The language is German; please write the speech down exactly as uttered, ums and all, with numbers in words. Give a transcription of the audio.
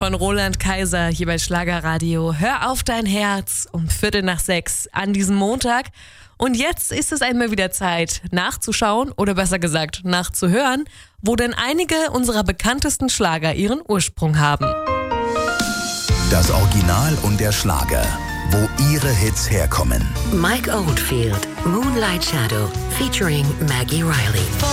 von Roland Kaiser hier bei Schlagerradio. Hör auf dein Herz um Viertel nach sechs an diesem Montag. Und jetzt ist es einmal wieder Zeit, nachzuschauen oder besser gesagt nachzuhören, wo denn einige unserer bekanntesten Schlager ihren Ursprung haben. Das Original und der Schlager, wo ihre Hits herkommen. Mike Oldfield, Moonlight Shadow, featuring Maggie Riley.